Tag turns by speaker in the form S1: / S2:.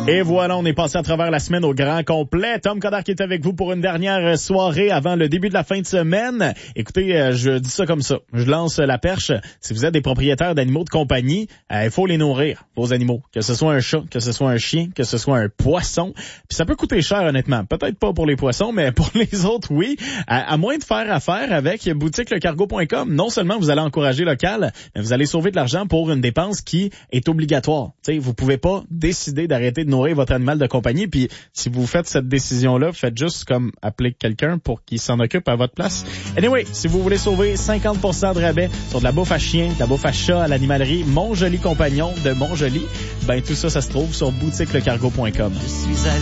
S1: Et voilà, on est passé à travers la semaine au grand complet. Tom Coderre qui est avec vous pour une dernière soirée avant le début de la fin de semaine. Écoutez, je dis ça comme ça. Je lance la perche. Si vous êtes des propriétaires d'animaux de compagnie, il faut les nourrir, vos animaux. Que ce soit un chat, que ce soit un chien, que ce soit un poisson. Puis ça peut coûter cher, honnêtement. Peut-être pas pour les poissons, mais pour les autres, oui. À moins de faire affaire avec boutiquelecargo.com. Non seulement vous allez encourager local, mais vous allez sauver de l'argent pour une dépense qui est obligatoire. T'sais, vous pouvez pas décider d'arrêter de nourrir votre animal de compagnie, puis si vous faites cette décision-là, faites juste comme appeler quelqu'un pour qu'il s'en occupe à votre place. Anyway, si vous voulez sauver 50% de rabais sur de la bouffe à chien, de la bouffe à chat à l'animalerie Mon Joli Compagnon de Montjoli, ben tout ça, ça se trouve sur boutiquelecargo.com.